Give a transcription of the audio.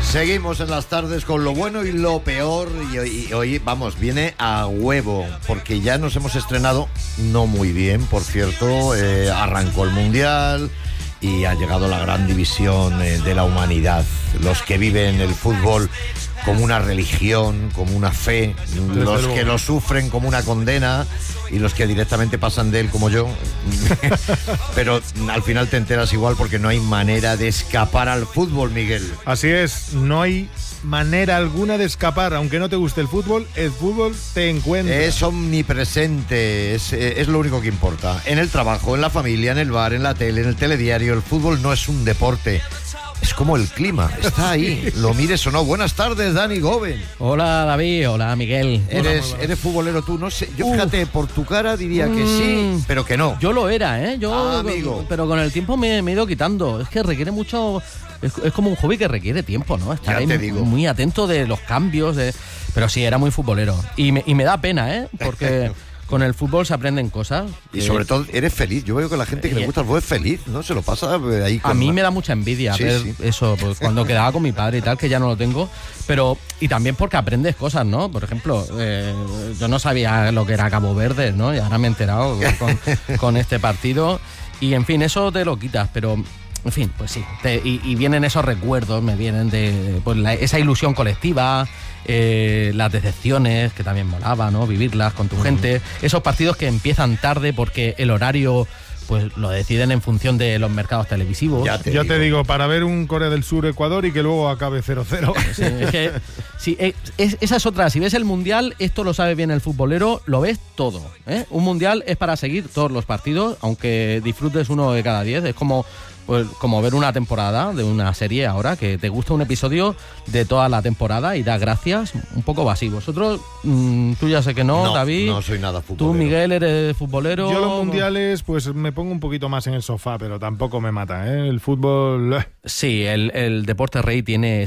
Seguimos en las tardes con lo bueno y lo peor y hoy, vamos, viene a huevo, porque ya nos hemos estrenado, no muy bien, por cierto, arrancó el Mundial y ha llegado la gran división de la humanidad, los que viven el fútbol como una religión, como una fe, los que lo sufren como una condena y los que directamente pasan de él como yo. Pero al final te enteras igual porque no hay manera de escapar al fútbol, Miguel. Así es, no hay manera alguna de escapar. Aunque no te guste el fútbol te encuentra. Es omnipresente, es lo único que importa. En el trabajo, en la familia, en el bar, en la tele, en el telediario, el fútbol no es un deporte. Es como el clima, está ahí, lo mires o no. Buenas tardes, Dani Goben. Hola, David, hola, Miguel. ¿Eres futbolero tú? No sé, yo fíjate, por tu cara diría que sí, pero que no. Yo lo era, ¿eh? Amigo. Pero con el tiempo me he ido quitando. Es que requiere mucho... Es como un hobby que requiere tiempo, ¿no? Estar ahí muy atento de los cambios. Pero sí, era muy futbolero. Y me da pena, ¿eh? Porque... Con el fútbol se aprenden cosas. Y sobre todo eres feliz. Yo veo que la gente que le gusta el fútbol es feliz, ¿no? Se lo pasa ahí. A mí me da mucha envidia ver eso, pues, cuando quedaba con mi padre y tal, que ya no lo tengo. Y también porque aprendes cosas, ¿no? Por ejemplo, yo no sabía lo que era Cabo Verde, ¿no? Y ahora me he enterado con este partido. Y en fin, eso te lo quitas, pero... En fin, pues sí. Y vienen esos recuerdos, me vienen de pues, esa ilusión colectiva, las decepciones, que también molaba, ¿no? Vivirlas con tu gente. Esos partidos que empiezan tarde porque el horario pues lo deciden en función de los mercados televisivos. Ya te digo, para ver un Corea del Sur-Ecuador y que luego acabe 0-0. Sí, es que, sí, esa es otra. Si ves el Mundial, esto lo sabe bien el futbolero, lo ves todo, ¿eh? Un Mundial es para seguir todos los partidos, aunque disfrutes uno de cada 10. Es como ver una temporada de una serie ahora, que te gusta un episodio de toda la temporada y da gracias, un poco así. Vosotros, tú ya sé que no, David. No soy nada futbolero. Tú, Miguel, eres futbolero. Yo los mundiales, pues me pongo un poquito más en el sofá, pero tampoco me mata, ¿eh? El fútbol... Sí, el deporte rey tiene